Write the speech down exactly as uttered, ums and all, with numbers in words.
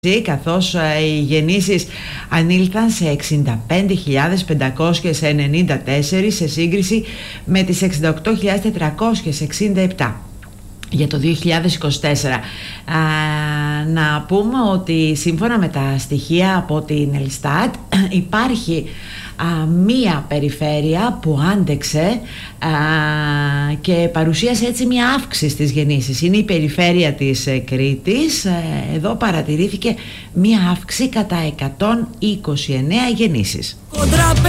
καθώς οι γεννήσεις ανήλθαν σε εξήντα πέντε χιλιάδες πεντακόσιες ενενήντα τέσσερα σε σύγκριση με τις εξήντα οκτώ χιλιάδες τετρακόσιες εξήντα επτά για το δύο χιλιάδες είκοσι τέσσερα. Α, να πούμε ότι σύμφωνα με τα στοιχεία από την Ελστάτ υπάρχει α, μία περιφέρεια που άντεξε α, και παρουσίασε έτσι μία αύξηση στις γεννήσεις. Είναι η περιφέρεια της Κρήτης. Εδώ παρατηρήθηκε μία αύξηση κατά εκατόν είκοσι εννέα γεννήσεις.